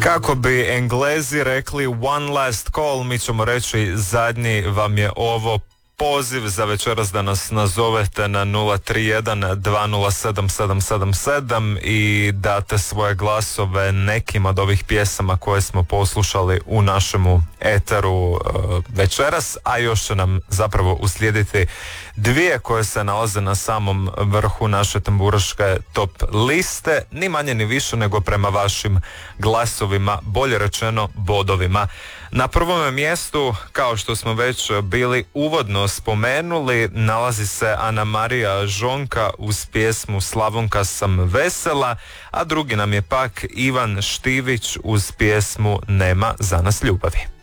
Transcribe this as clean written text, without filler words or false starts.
Kako bi Englezi rekli one last call, mi ćemo reći zadnji vam je ovo poziv za večeras da nas nazovete na 031 207 777 i date svoje glasove nekim od ovih pjesama koje smo poslušali u našemu eteru večeras, a još će nam zapravo uslijediti dvije koje se nalaze na samom vrhu naše tamburaške top liste, ni manje ni više nego prema vašim glasovima, bolje rečeno bodovima. Na prvom mjestu, kao što smo već bili uvodno spomenuli, nalazi se Ana Marija Žonka uz pjesmu Slavonka sam vesela, a drugi nam je pak Ivan Štivić uz pjesmu Nema za nas ljubavi.